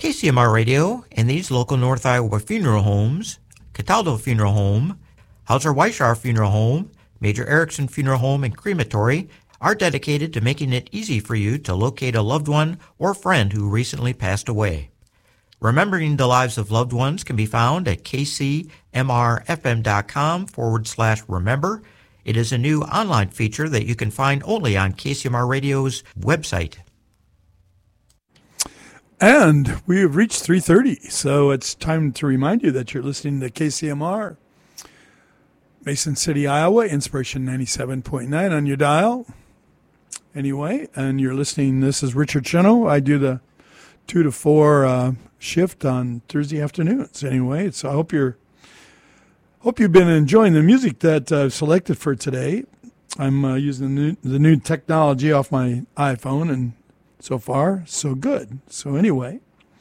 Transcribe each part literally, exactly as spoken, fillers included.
K C M R Radio and these local North Iowa funeral homes, Cataldo Funeral Home, Hauser Weishar Funeral Home, Major Erickson Funeral Home and Crematory, are dedicated to making it easy for you to locate a loved one or friend who recently passed away. Remembering the lives of loved ones can be found at kcmrfm.com forward slash remember. It is a new online feature that you can find only on K C M R Radio's website. And we have reached three thirty, so it's time to remind you that you're listening to K C M R, Mason City, Iowa, Inspiration ninety-seven point nine on your dial. Anyway, and you're listening, this is Richard Cheno. I do the two to four uh, shift on Thursday afternoons. Anyway, so I hope you're hope you've been enjoying the music that I've selected for today. I'm uh, using the new, the new technology off my iPhone, and so far, so good. So anyway,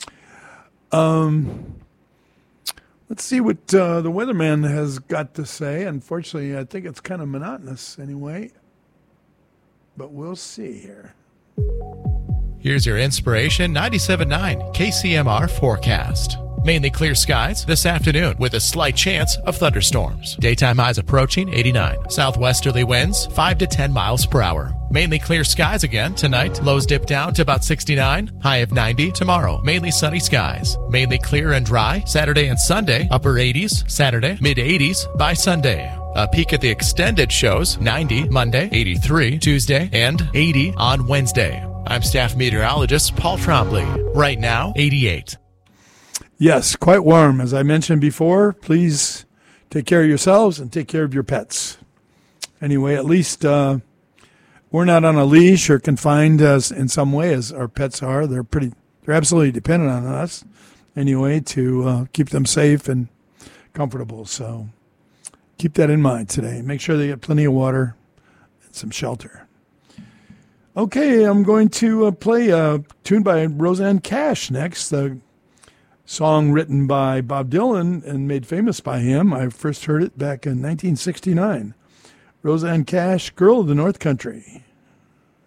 um, let's see what uh, the weatherman has got to say. Unfortunately, I think it's kind of monotonous anyway, but we'll see here. Here's your Inspiration ninety-seven point nine K C M R forecast. Mainly clear skies this afternoon with a slight chance of thunderstorms. Daytime highs approaching eighty-nine. Southwesterly winds five to ten miles per hour. Mainly clear skies again tonight. Lows dip down to about sixty-nine. High of ninety tomorrow. Mainly sunny skies. Mainly clear and dry Saturday and Sunday. Upper eighties Saturday. Mid eighties by Sunday. A peek at the extended shows ninety Monday, eighty-three Tuesday, and eighty on Wednesday. I'm staff meteorologist Paul Trombley. Right now, eighty-eight. Yes, quite warm. As I mentioned before, please take care of yourselves and take care of your pets. Anyway, at least uh, we're not on a leash or confined as in some way as our pets are. They're pretty. They're absolutely dependent on us anyway to uh, keep them safe and comfortable. So keep that in mind today. Make sure they get plenty of water and some shelter. Okay, I'm going to uh, play a tune by Rosanne Cash next. The song written by Bob Dylan and made famous by him. I first heard it back in nineteen sixty-nine. Rosanne Cash, Girl of the North Country.